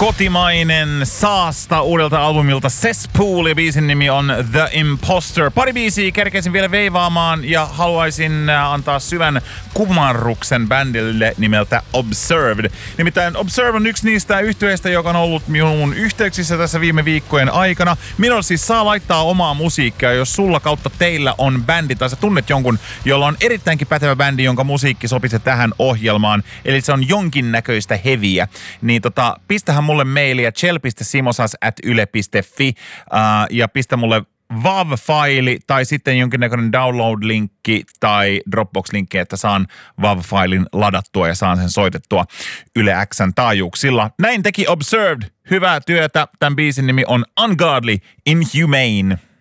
Kotimainen saasta uudelta albumilta Cesspool ja biisin nimi on The Imposter. Pari biisiä kerkesin vielä veivaamaan ja haluaisin antaa syvän kumarruksen bändille nimeltä Observed. Nimittäin Observed on yksi niistä yhtyeistä, joka on ollut minun yhteyksissä tässä viime viikkojen aikana. Minulla siis saa laittaa omaa musiikkia, jos sulla kautta teillä on bändi tai sä tunnet jonkun, jolla on erittäinkin pätevä bändi, jonka musiikki sopisi tähän ohjelmaan. Eli se on jonkinnäköistä heviä. Niin pistähän mulle mailia chel.simosas@yle.fi ja pistä mulle WAV-faili tai sitten jonkinnäköinen download-linkki tai Dropbox-linkki, että saan WAV-failin ladattua ja saan sen soitettua Yle X:n taajuuksilla. Näin teki Observed. Hyvää työtä. Tämän biisin nimi on Ungodly Inhumane.